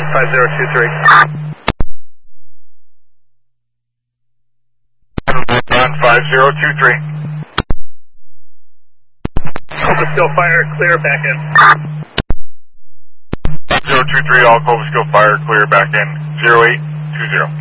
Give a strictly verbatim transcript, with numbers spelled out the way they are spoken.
five zero two three. On five zero two three. Cobra still fire, clear, back in. zero two three, all Cobra still fire, clear, back in. zero eight two zero.